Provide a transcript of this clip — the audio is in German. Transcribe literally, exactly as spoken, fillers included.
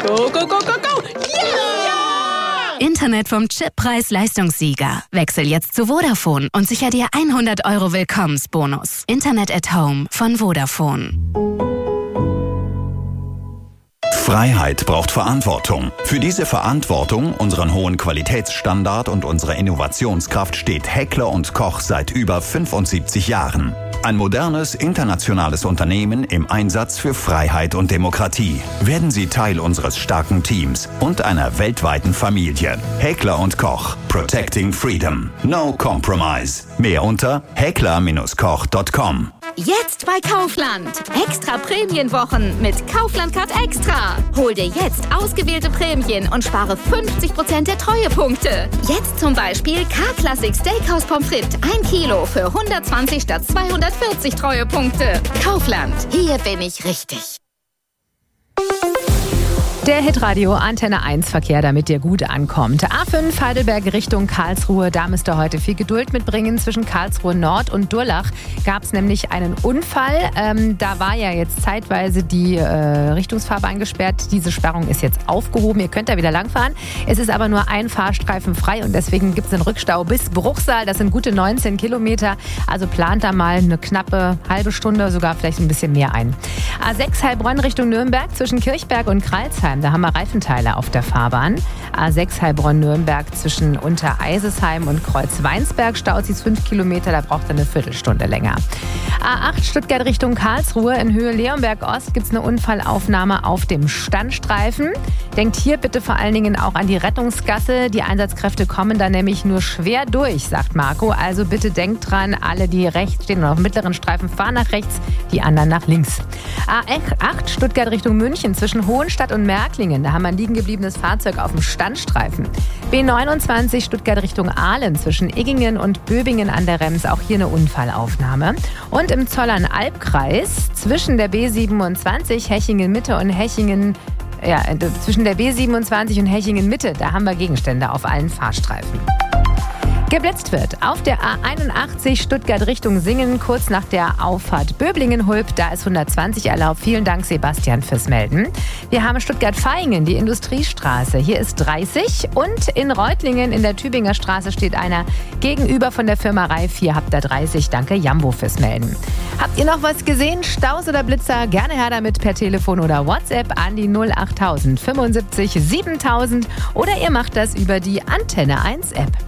Go, go, go, go, go! Ja! Internet vom Chippreis-Leistungssieger. Wechsel jetzt zu Vodafone und sicher dir hundert Euro Willkommensbonus. Internet at Home von Vodafone. Freiheit braucht Verantwortung. Für diese Verantwortung, unseren hohen Qualitätsstandard und unsere Innovationskraft steht Heckler und Koch seit über fünfundsiebzig Jahren. Ein modernes, internationales Unternehmen im Einsatz für Freiheit und Demokratie. Werden Sie Teil unseres starken Teams und einer weltweiten Familie. Heckler und Koch. Protecting Freedom. No compromise. Mehr unter heckler Bindestrich koch Punkt com. Jetzt bei Kaufland. Extra Prämienwochen mit Kaufland Card Extra. Hol dir jetzt ausgewählte Prämien und spare fünfzig Prozent der Treuepunkte. Jetzt zum Beispiel K-Classic Steakhouse Pommes frites ein Kilo für hundertzwanzig statt zweihundertvierzig Treuepunkte. Kaufland. Hier bin ich richtig. Der Hitradio Antenne eins Verkehr, damit dir gut ankommt. A fünf Heidelberg Richtung Karlsruhe, da müsst ihr heute viel Geduld mitbringen. Zwischen Karlsruhe Nord und Durlach gab es nämlich einen Unfall. Ähm, da war ja jetzt zeitweise die äh, Richtungsfahrbahn gesperrt. Diese Sperrung ist jetzt aufgehoben. Ihr könnt da wieder langfahren. Es ist aber nur ein Fahrstreifen frei und deswegen gibt es einen Rückstau bis Bruchsal. Das sind gute neunzehn Kilometer. Also plant da mal eine knappe halbe Stunde, sogar vielleicht ein bisschen mehr ein. A sechs Heilbronn Richtung Nürnberg zwischen Kirchberg und Kralsheim. Da haben wir Reifenteile auf der Fahrbahn. A sechs Heilbronn-Nürnberg zwischen Untereisesheim und Kreuzweinsberg staut sich fünf Kilometer, da braucht er eine Viertelstunde länger. A acht Stuttgart Richtung Karlsruhe in Höhe Leonberg Ost gibt es eine Unfallaufnahme auf dem Standstreifen. Denkt hier bitte vor allen Dingen auch an die Rettungsgasse. Die Einsatzkräfte kommen da nämlich nur schwer durch, sagt Marco. Also bitte denkt dran, alle, die rechts stehen und auf dem mittleren Streifen, fahren nach rechts, die anderen nach links. A acht Stuttgart Richtung München zwischen Hohenstadt und Märklingen. Da haben wir ein liegen gebliebenes Fahrzeug auf dem Standstreifen. B neunundzwanzig Stuttgart Richtung Aalen zwischen Iggingen und Böbingen an der Rems. Auch hier eine Unfallaufnahme. Und im Zollern-Albkreis zwischen der B siebenundzwanzig Hechingen-Mitte und Hechingen Ja, zwischen der B siebenundzwanzig und Hechingen-Mitte, da haben wir Gegenstände auf allen Fahrstreifen. Geblitzt wird auf der A einundachtzig Stuttgart Richtung Singen, kurz nach der Auffahrt Böblingen-Hulp. Da ist hundertzwanzig erlaubt. Vielen Dank, Sebastian, fürs Melden. Wir haben Stuttgart-Vaihingen, die Industriestraße. Hier ist dreißig. Und in Reutlingen in der Tübinger Straße steht einer gegenüber von der Firma Reif. Hier habt ihr dreißig. Danke, Jambo, fürs Melden. Habt ihr noch was gesehen? Staus oder Blitzer? Gerne her damit per Telefon oder WhatsApp an die null achttausend fünfundsiebzig siebentausend. Oder ihr macht das über die Antenne eins App.